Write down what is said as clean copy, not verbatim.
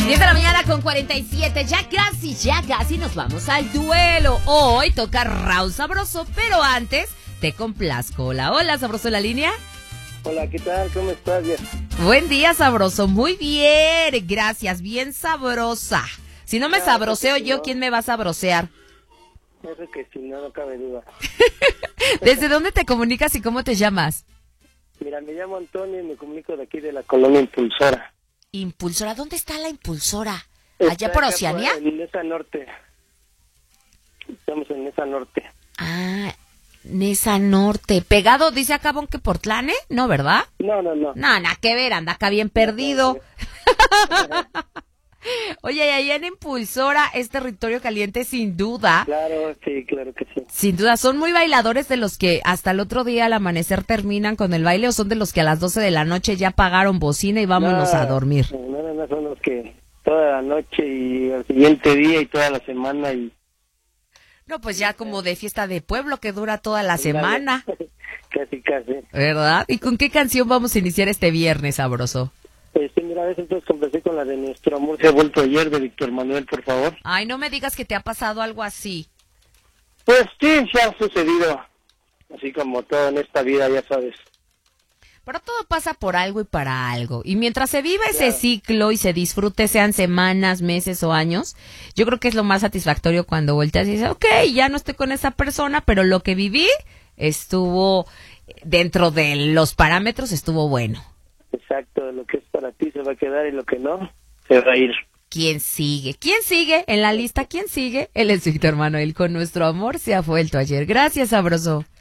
10 de la mañana con 47, ya casi nos vamos al duelo. Hoy toca Raúl Sabroso, pero antes te complazco. Hola, Sabroso en la línea. Hola, ¿qué tal? ¿Cómo estás? Buen día, Sabroso. Muy bien, gracias, bien sabrosa. Si no me sabroseo yo, ¿quién me va a sabrosear? Eso que si no, no cabe duda. ¿Desde dónde te comunicas y cómo te llamas? Mira, me llamo Antonio y me comunico de aquí de la colonia Impulsora. Impulsora, ¿dónde está la Impulsora? ¿Allá por Oceanía? En Nesa Norte. Estamos en Nesa Norte. Ah, Nesa Norte. ¿Pegado, dice acá Bonqueportlane? ¿No, verdad? No. No, nada que ver, anda acá bien perdido. Oye, y ahí en Impulsora es territorio caliente sin duda. Claro, sí, claro que sí. Sin duda, ¿son muy bailadores de los que hasta el otro día al amanecer terminan con el baile o son de los que a las 12 de la noche ya pagaron bocina y vámonos a dormir? No, son los que toda la noche y el siguiente día y toda la semana y... No, pues ya como de fiesta de pueblo que dura toda la semana. Casi. ¿Verdad? ¿Y con qué canción vamos a iniciar este viernes, Sabroso? Mira, a veces entonces comencé con la de Nuestro Amor se ha vuelto ayer, de Víctor Manuel, por favor. Ay, no me digas que te ha pasado algo así. Pues sí, se ha sucedido, así como todo en esta vida, ya sabes. Pero todo pasa por algo y para algo. Y mientras se viva ese ciclo y se disfrute, sean semanas, meses o años, yo creo que es lo más satisfactorio cuando volteas y dices, ok, ya no estoy con esa persona, pero lo que viví estuvo dentro de los parámetros, estuvo bueno. Exacto, lo que es para ti se va a quedar y lo que no, se va a ir. ¿Quién sigue? ¿Quién sigue en la lista? ¿Quién sigue? Él es Víctor Manuel con Nuestro Amor se ha vuelto ayer. Gracias, Sabroso.